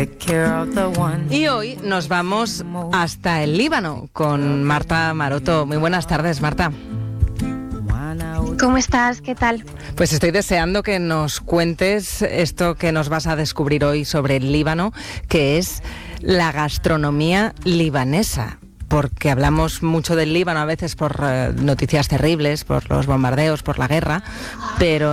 Y hoy nos vamos hasta el Líbano con Marta Maroto. Muy buenas tardes, Marta. ¿Cómo estás? ¿Qué tal? Pues estoy deseando que nos cuentes esto que nos vas a descubrir hoy sobre el Líbano, que es la gastronomía libanesa. Porque hablamos mucho del Líbano a veces por noticias terribles, por los bombardeos, por la guerra, pero